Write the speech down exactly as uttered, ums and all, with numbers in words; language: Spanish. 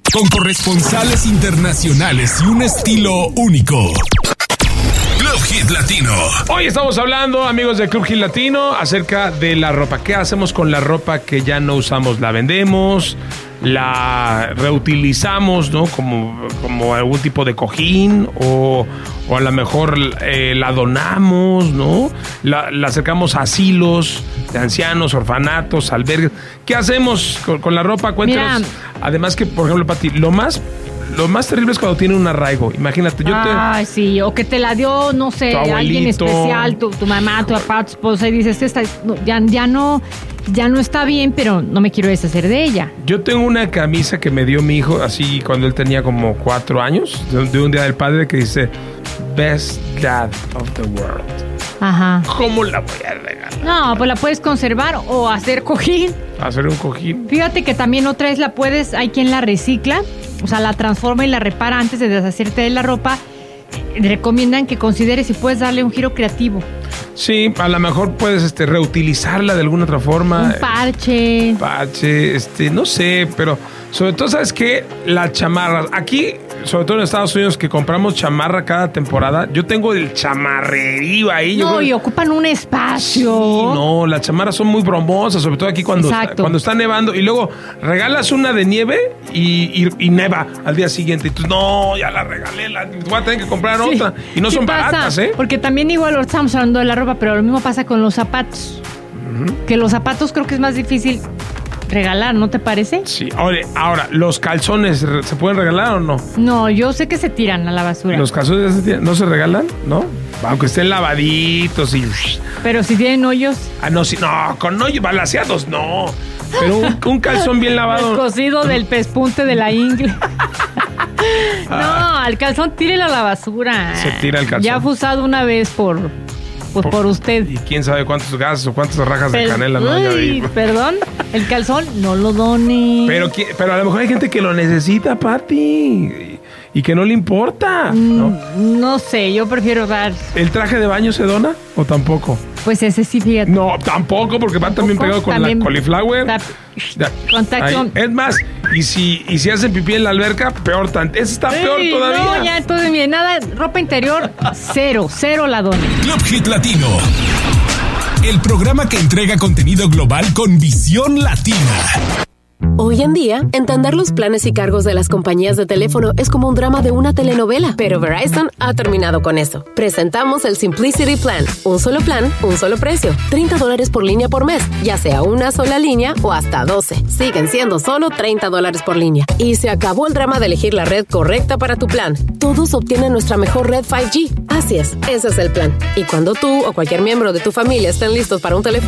Con corresponsales internacionales y un estilo único. Club Hit Latino. Hoy estamos hablando, amigos de Club Hit Latino, acerca de la ropa. ¿Qué hacemos con la ropa que ya no usamos? ¿La vendemos? ¿La reutilizamos, no? Como, como algún tipo de cojín, o, o a lo mejor eh, la donamos, ¿no? La, la acercamos a asilos de ancianos, orfanatos, albergues. ¿Qué hacemos con, con la ropa? Cuéntanos. Mira, además que, por ejemplo, Pati, lo más... Lo más terrible es cuando tiene un arraigo. Imagínate, yo te... Ay, sí, o que te la dio, no sé, alguien especial, tu, tu mamá, tu papá, tu esposa, y dices, esta, no, ya, ya no... Ya no está bien, pero no me quiero deshacer de ella. Yo tengo una camisa que me dio mi hijo, así cuando él tenía como cuatro años, de, de un día del padre, que dice Best Dad of the World. Ajá. ¿Cómo la voy a regalar? No, pues la puedes conservar o hacer cojín. Hacer un cojín. Fíjate que también otra vez la puedes, hay quien la recicla, o sea, la transforma y la repara antes de deshacerte de la ropa. Recomiendan que consideres si puedes darle un giro creativo. Sí, a lo mejor puedes este, reutilizarla de alguna otra forma. Un parche. Un parche, este, no sé, pero sobre todo, ¿sabes qué? Las chamarras. Aquí, sobre todo en Estados Unidos, que compramos chamarra cada temporada, yo tengo el chamarrerío ahí. No, yo y ocupan un espacio. Sí, no, las chamarras son muy bromosas, sobre todo aquí cuando, cuando está nevando. Y luego regalas una de nieve y, y, y neva al día siguiente. Y tú, no, ya la regalé, la, voy a tener que comprar sí, otra. Y no son pasa, baratas, ¿eh? Porque también igual ahora estamos hablando de la ropa, pero lo mismo pasa con los zapatos. Uh-huh. Que los zapatos creo que es más difícil regalar, ¿no te parece? Sí. Oye, ahora, ¿los calzones se pueden regalar o no? No, yo sé que se tiran a la basura. ¿Los calzones se tiran? ¿No se regalan? ¿No? Aunque estén lavaditos y... Pero si tienen hoyos. Ah, no, sí, no, con hoyos balanceados, no. Pero un, un calzón bien lavado. El cosido del pespunte de la ingle. No, el calzón tírelo a la basura. Se tira el calzón. Ya fue usado una vez por... Pues por, por usted. Y quién sabe cuántos gases o cuántas rajas pero, de canela, ¿no? Uy, perdón, el calzón no lo done. Pero, pero a lo mejor hay gente que lo necesita, Pati, y, y que no le importa, ¿no? Mm, no sé, yo prefiero dar... ¿El traje de baño se dona o tampoco? Pues ese sí, fíjate. No, tampoco, porque va también pegado con también la cauliflower. Ta- Contacto. Es más, y si, y si hacen pipí en la alberca, peor tanto. Ese está Ey, peor todavía. No, ya, entonces, mire, nada, ropa interior, cero, cero la dona. Club Hit Latino. El programa que entrega contenido global con visión latina. Hoy en día, entender los planes y cargos de las compañías de teléfono es como un drama de una telenovela, pero Verizon ha terminado con eso. Presentamos el Simplicity Plan, un solo plan, un solo precio, treinta dólares por línea por mes, ya sea una sola línea o hasta doce. Siguen siendo solo treinta dólares por línea. Y se acabó el drama de elegir la red correcta para tu plan. Todos obtienen nuestra mejor red cinco G. Así es, ese es el plan. Y cuando tú o cualquier miembro de tu familia estén listos para un teléfono